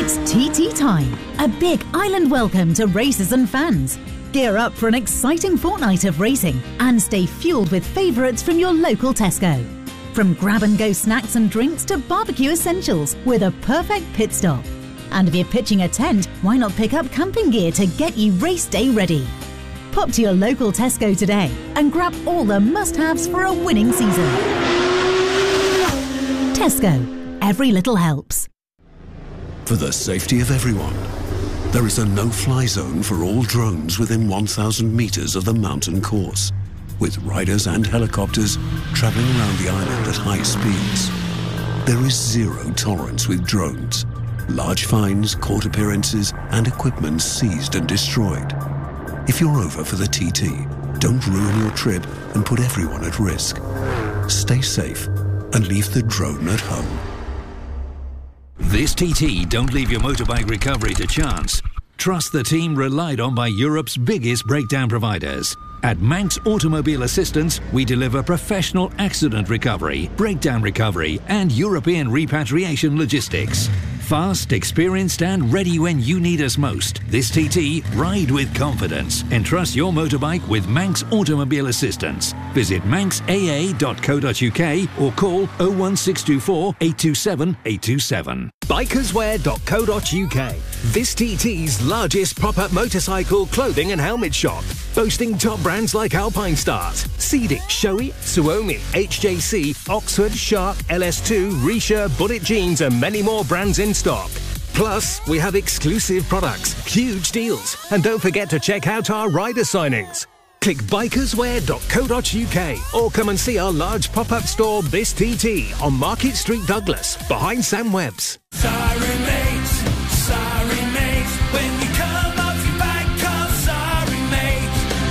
It's TT time, a big island welcome to racers and fans. Gear up for an exciting fortnight of racing and stay fueled with favourites from your local Tesco. From grab-and-go snacks and drinks to barbecue essentials with a perfect pit stop. And if you're pitching a tent, why not pick up camping gear to get you race day ready? Pop to your local Tesco today and grab all the must-haves for a winning season. Tesco. Every little helps. For the safety of everyone, there is a no-fly zone for all drones within 1,000 metres of the mountain course, with riders and helicopters travelling around the island at high speeds. There is zero tolerance with drones. Large fines, court appearances and equipment seized and destroyed. If you're over for the TT, don't ruin your trip and put everyone at risk. Stay safe and leave the drone at home. This TT, don't leave your motorbike recovery to chance. Trust the team relied on by Europe's biggest breakdown providers. At Manx Automobile Assistance, we deliver professional accident recovery, breakdown recovery, and European repatriation logistics. Fast, experienced, and ready when you need us most. This TT, ride with confidence. Entrust your motorbike with Manx Automobile Assistance. Visit manxaa.co.uk or call 01624 827 827. Bikerswear.co.uk. This TT's largest pop-up motorcycle clothing and helmet shop, boasting top brands like Alpine Start, Cedic, Shoei, Suomi, HJC, Oxford, Shark, LS2, Risha, Bullet Jeans and many more brands in stock. Plus, we have exclusive products, huge deals, and don't forget to check out our rider signings. Click bikerswear.co.uk or come and see our large pop-up store This TT on Market Street, Douglas, behind Sam Webb's. Sorry mate, when you come off your bike, call sorry mate.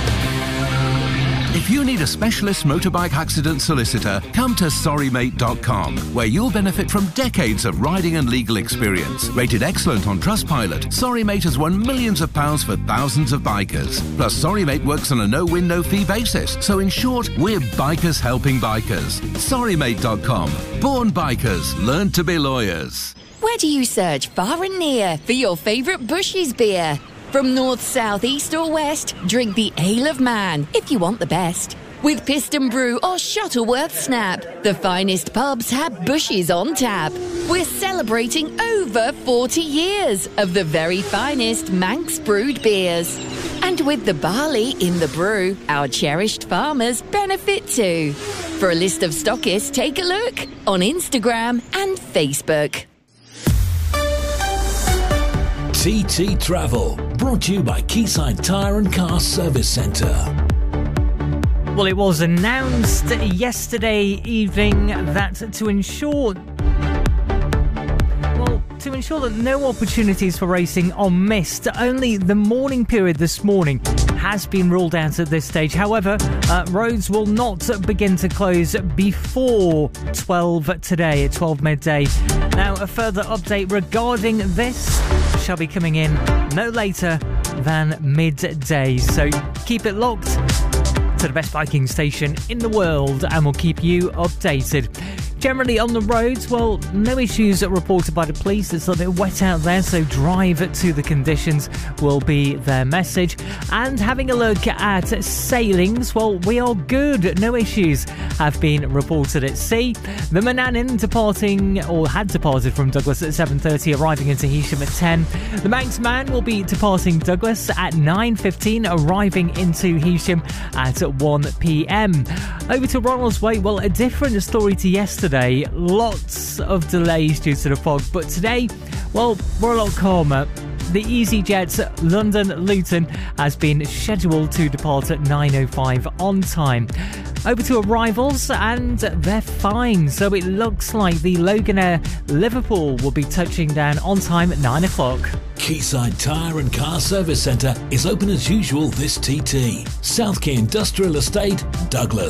If you need a specialist motorbike accident solicitor, come to sorrymate.com, where you'll benefit from decades of riding and legal experience. Rated excellent on Trustpilot, Sorrymate has won millions of pounds for thousands of bikers. Plus, Sorrymate works on a no-win, no-fee basis. So in short, we're bikers helping bikers. Sorrymate.com. Born bikers, learn to be lawyers. Where do you search far and near for your favourite Bushes beer? From north, south, east or west, drink the Ale of Man if you want the best. With Piston Brew or Shuttleworth Snap, the finest pubs have Bushes on tap. We're celebrating over 40 years of the very finest Manx brewed beers. And with the barley in the brew, our cherished farmers benefit too. For a list of stockists, take a look on Instagram and Facebook. TT Travel, brought to you by Quayside Tyre and Car Service Centre. Well, it was announced yesterday evening that to ensure that no opportunities for racing are missed, only the morning period this morning has been ruled out at this stage. However, roads will not begin to close before 12 today, at 12 midday. Now, a further update regarding this shall be coming in no later than midday. So keep it locked to the best biking station in the world and we'll keep you updated. Generally on the roads, well, no issues reported by the police. It's a bit wet out there, so drive to the conditions will be their message. And having a look at sailings, well, we are good. No issues have been reported at sea. The Manannan had departed from Douglas at 7:30, arriving into Heysham at 10. The Manxman will be departing Douglas at 9:15, arriving into Heysham at 1 p.m. Over to Ronaldsway, well, a different story to yesterday. Lots of delays due to the fog, but today, well, we're a lot calmer. The EasyJet London Luton has been scheduled to depart at 9:05 on time. Over to arrivals, and they're fine. So it looks like the Loganair Liverpool will be touching down on time at 9 o'clock. Quayside Tyre and Car Service Centre is open as usual this TT. South Quay Industrial Estate, Douglas.